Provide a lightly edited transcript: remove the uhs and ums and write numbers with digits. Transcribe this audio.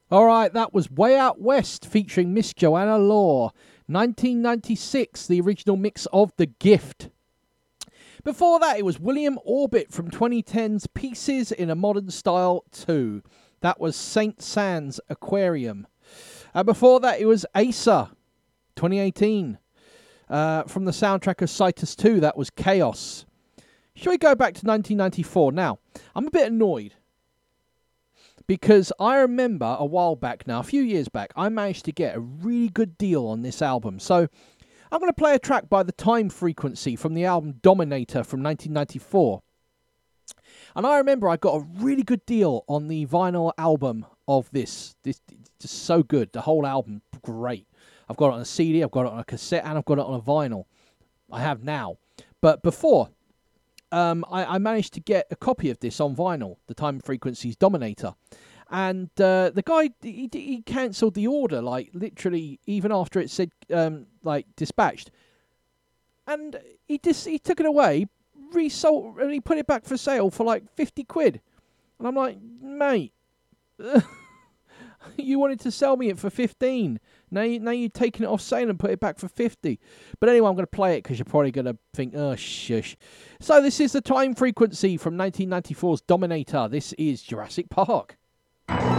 All right, that was Way Out West featuring Miss Joanna Law. 1996, the original mix of The Gift. Before that, it was William Orbit from 2010's Pieces in a Modern Style 2. That was St. Sands Aquarium. Before that, it was Asa, 2018. From the soundtrack of Citus 2, that was Chaos. Shall we go back to 1994? Now, I'm a bit annoyed, because I remember a while back now, a few years back, I managed to get a really good deal on this album. So I'm going to play a track by The Time Frequency from the album Dominator from 1994. And I remember I got a really good deal on the vinyl album of this. This is just so good. The whole album, great. I've got it on a CD, I've got it on a cassette, and I've got it on a vinyl. I have now. But before, I managed to get a copy of this on vinyl, The Time Frequency's Dominator. And the guy, he cancelled the order, like, literally, even after it said, like, dispatched. And he took it away, resold, and he put it back for sale for, like, 50 quid. And I'm like, mate, you wanted to sell me it for 15. Now you're taking it off sale and put it back for 50. But anyway, I'm going to play it because you're probably going to think, oh, shush. So this is The Time Frequency from 1994's Dominator. This is Jurassic Park.